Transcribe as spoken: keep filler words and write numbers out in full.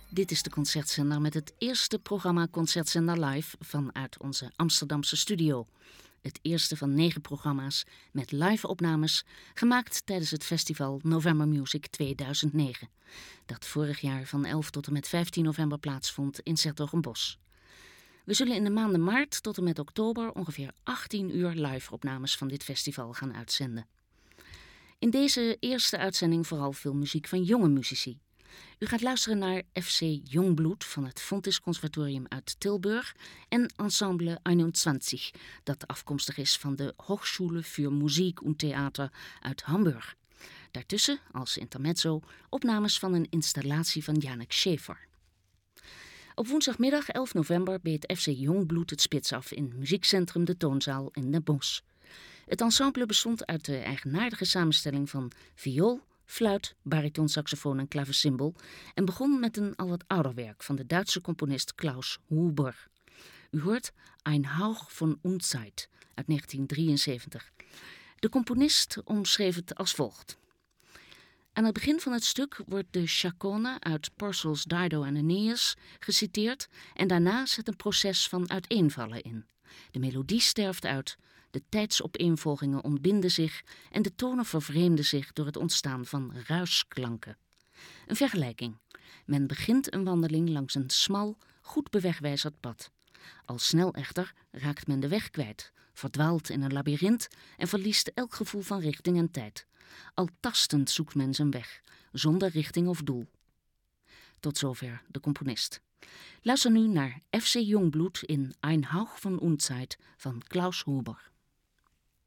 Dit is de Concertzender met het eerste programma Concertzender Live vanuit onze Amsterdamse studio. Het eerste van negen programma's met live-opnames gemaakt tijdens het festival November Music tweeduizend negen. Dat vorig jaar van elf tot en met vijftien november plaatsvond in 's-Hertogenbosch. We zullen in de maanden maart tot en met oktober ongeveer achttien uur live-opnames van dit festival gaan uitzenden. In deze eerste uitzending vooral veel muziek van jonge muzici. U gaat luisteren naar F C Jongbloed van het Fontys Conservatorium uit Tilburg en Ensemble eenentwintig, dat afkomstig is van de Hochschule für Musik und Theater uit Hamburg. Daartussen, als intermezzo, opnames van een installatie van Janek Schäfer. Op woensdagmiddag elf november beet F C Jongbloed het spits af in muziekcentrum De Toonzaal in Den Bosch. Het ensemble bestond uit de eigenaardige samenstelling van viool, fluit, baritonsaxofoon en klavecimbal en begon met een al wat ouder werk van de Duitse componist Klaus Huber. U hoort Ein Hauch von Unzeit uit negentien drieënzeventig. De componist omschreef het als volgt. Aan het begin van het stuk wordt de chaconne uit Purcell's Dido and Aeneas geciteerd en daarna zet een proces van uiteenvallen in. De melodie sterft uit, de tijdsopeenvolgingen ontbinden zich en de tonen vervreemden zich door het ontstaan van ruisklanken. Een vergelijking. Men begint een wandeling langs een smal, goed bewegwijzerd pad. Al snel echter raakt men de weg kwijt, verdwaalt in een labyrint en verliest elk gevoel van richting en tijd. Al tastend zoekt men zijn weg, zonder richting of doel. Tot zover de componist. Luister nu naar F C Jongbloed in Ein Hauch von Unzeit van Klaus Huber.